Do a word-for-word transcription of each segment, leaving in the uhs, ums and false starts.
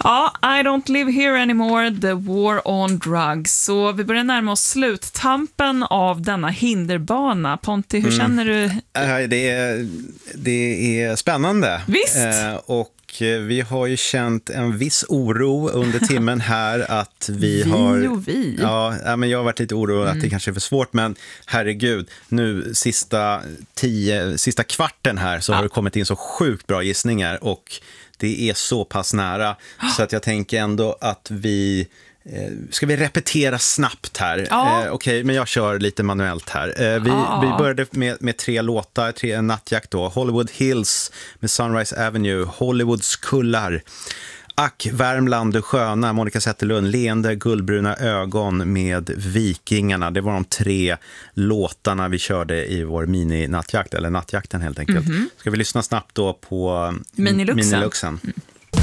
Ja, I don't live here anymore, the war on drugs. Så vi börjar närma oss sluttampen av denna hinderbana. Ponti, hur mm. känner du? Äh, det, är, det är spännande. Visst. Äh, och vi har ju känt en viss oro under timmen här att vi, vi har... och vi. Ja, men jag har varit lite orolig mm. att det kanske är för svårt, men herregud, nu sista, tio, sista kvarten här så ja. har det kommit in så sjukt bra gissningar och det är så pass nära så att jag tänker ändå att vi... Ska vi repetera snabbt här? Ja. Eh, Okej, okay, men jag kör lite manuellt här. Eh, vi, ja. vi började med, med tre låtar, tre en nattjakt då. Hollywood Hills med Sunrise Avenue, Hollywoods kullar, Ack, Värmland, det sköna, Monica Zetterlund, Leende, guldbruna ögon med Vikingarna. Det var de tre låtarna vi körde i vår mini-nattjakt, eller nattjakten helt enkelt. Mm-hmm. Ska vi lyssna snabbt då på Miniluxen? Miniluxen. Mm.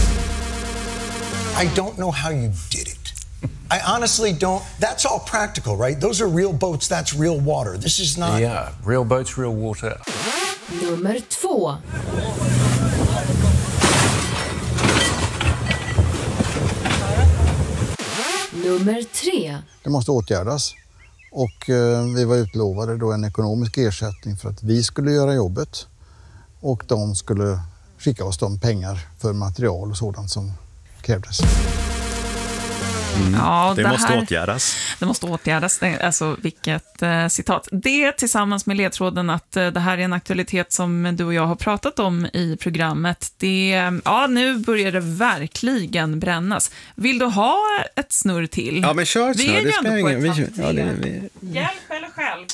I don't know how you did it. I honestly don't. That's all practical, right? Those are real boats. That's real water. This is not... Yeah, real boats, real water. Nummer två. Nummer tre. Det måste åtgärdas. Och eh, vi var utlovade då en ekonomisk ersättning för att vi skulle göra jobbet. Och de skulle skicka oss de pengar för material och sådant som krävdes. Mm. Ja, det, det måste här, åtgärdas. Det måste åtgärdas, alltså vilket eh, citat. Det tillsammans med ledtråden att eh, det här är en aktualitet som du och jag har pratat om i programmet. Det, ja, nu börjar det verkligen brännas. Vill du ha ett snurr till? Ja, men kör ett snurr. Vi är ju ändå på ingen... ett vi, ja, det, vi... Hjälp eller själv?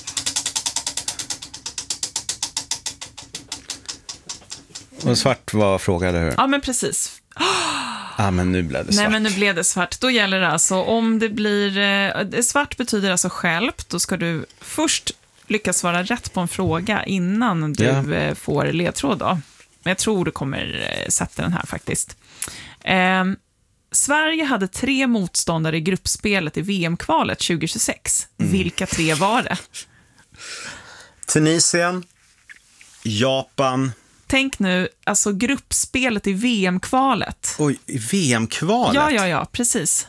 Och svart var frågade hur? Ja, men precis. Ja, ah, men nu blev det svart. Nej, men nu blev det svart. Då gäller det alltså, om det blir... Eh, svart betyder alltså stjälpt. Då ska du först lyckas svara rätt på en fråga innan du yeah. eh, får ledtråd då. Men jag tror du kommer eh, sätta den här faktiskt. Eh, Sverige hade tre motståndare i gruppspelet i V M-kvalet tjugo tjugosex. Mm. Vilka tre var det? Tunisien, Japan... Tänk nu, alltså gruppspelet i V M-kvalet. Oj, i V M-kvalet? Ja, ja, ja, precis.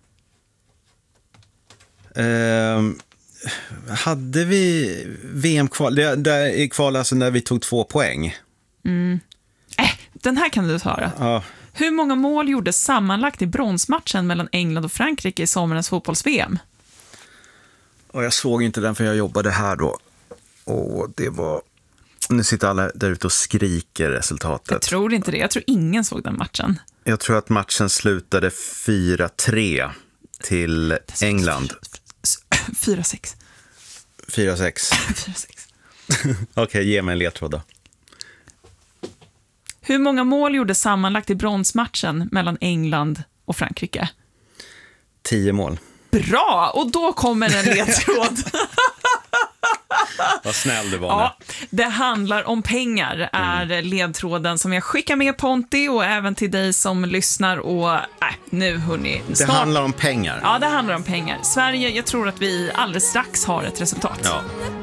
Uh, hade vi V M-kval? Det, det är kval alltså när vi tog två poäng. Mm. Äh, den här kan du ta då. Ja. Hur många mål gjordes sammanlagt i bronsmatchen mellan England och Frankrike i sommarens fotbolls-V M? Och jag såg inte den för jag jobbade här då. Och det var... Nu sitter alla där ute och skriker resultatet. Jag tror inte det. Jag tror ingen såg den matchen. Jag tror att matchen slutade fyra tre till England. fyra sex. fyra sex. fyra sex. Okej, okay, ge mig en ledtråd då. Hur många mål gjorde sammanlagt i bronsmatchen mellan England och Frankrike? Tio mål. Bra! Och då kommer en ledtråd. Vad snäll du var. Ja, det handlar om pengar är mm. ledtråden som jag skickar med Ponti och även till dig som lyssnar och äh, nu hörni. Snart... Det handlar om pengar. Ja, det handlar om pengar. Sverige, jag tror att vi alldeles strax har ett resultat. Ja.